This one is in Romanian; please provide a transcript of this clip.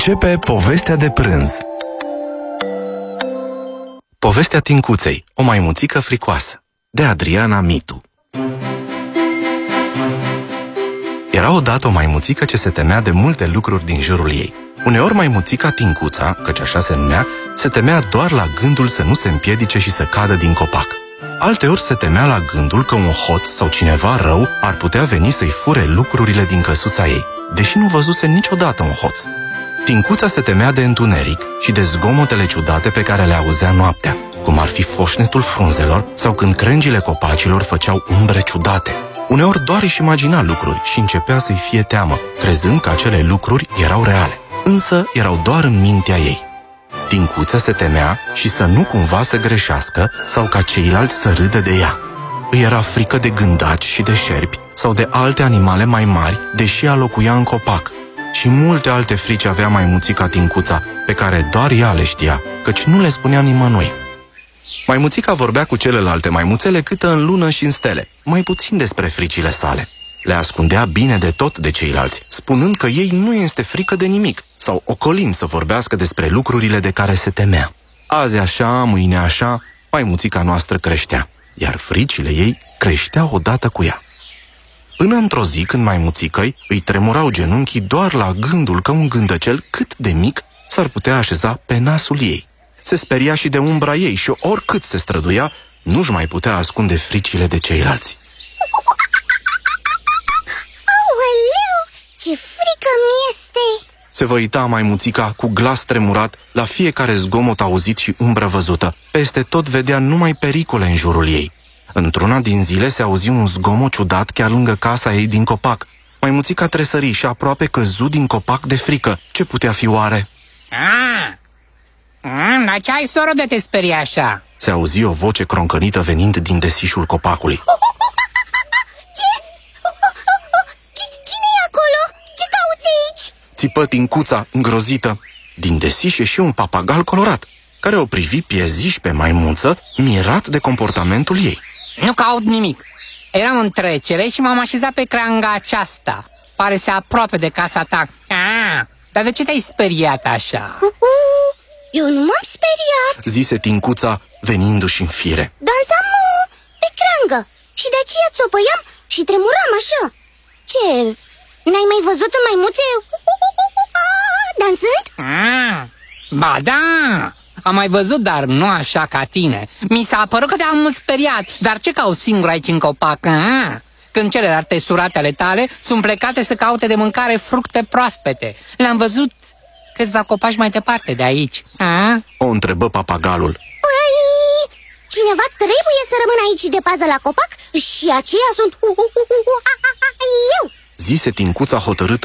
Începe povestea de prânz. Povestea Tincuței, o maimuțică fricoasă, de Adriana Mitu. Era odată o maimuțică ce se temea de multe lucruri din jurul ei. Uneori maimuțica Tincuța, căci așa se numea, se temea doar la gândul să nu se împiedice și să cadă din copac. Alteori se temea la gândul că un hoț sau cineva rău ar putea veni să-i fure lucrurile din căsuța ei, deși nu văzuse niciodată un hoț. Tincuța se temea de întuneric și de zgomotele ciudate pe care le auzea noaptea, cum ar fi foșnetul frunzelor sau când crengile copacilor făceau umbre ciudate. Uneori doar își imagina lucruri și începea să-i fie teamă, crezând că acele lucruri erau reale, însă erau doar în mintea ei. Tincuța se temea și să nu cumva să greșească sau ca ceilalți să râdă de ea. Îi era frică de gândaci și de șerpi sau de alte animale mai mari, deși ea locuia în copac. Și multe alte frici avea maimuțica Tincuța, pe care doar ea le știa, căci nu le spunea nimănui. Maimuțica vorbea cu celelalte maimuțele câtă în lună și în stele, mai puțin despre fricile sale. Le ascundea bine de tot de ceilalți, spunând că ei nu este frică de nimic, sau ocolind să vorbească despre lucrurile de care se temea. Azi așa, mâine așa, maimuțica noastră creștea, iar fricile ei creșteau odată cu ea. Până într-o zi când maimuțicăi îi tremurau genunchii doar la gândul că un gândăcel cât de mic s-ar putea așeza pe nasul ei. Se speria și de umbra ei și oricât se străduia, nu-și mai putea ascunde fricile de ceilalți. Aoleu, ce frică mi-este! Se văita maimuțica cu glas tremurat la fiecare zgomot auzit și umbră văzută. Peste tot vedea numai pericole în jurul ei. Într-una din zile se auzi un zgomot ciudat chiar lângă casa ei din copac. Maimuțica tresări și aproape căzu din copac de frică. Ce putea fi oare? Dar ce ai, soro, de te sperii așa? Se auzi o voce croncănită venind din desișul copacului. Cine e acolo? Ce cauți aici? Țipă Tincuța, îngrozită. Din desiș ieși un papagal colorat, care o privi pieziș pe maimuță, mirat de comportamentul ei. Nu caut nimic. Eram în trecere și m-am așezat pe creanga aceasta. Pare să aproape de casa ta. Dar de ce te-ai speriat așa? Eu nu m-am speriat, zise Tincuța, venindu-și în fire. dansam pe creangă și de aceea țopăiam și tremuram așa. Ce? N-ai mai văzut în maimuțe dansând? Ba da! Am mai văzut, dar nu așa ca tine. Mi s-a părut că te-am speriat. Dar ce cauți singur aici în copac? Când celelalte surate ale tale sunt plecate să caute de mâncare fructe proaspete. Le-am văzut câțiva copaci mai departe de aici. O întrebă papagalul. Păi, cineva trebuie să rămână aici de pază la copac și aceia sunt eu. Zise Tincuța hotărâtă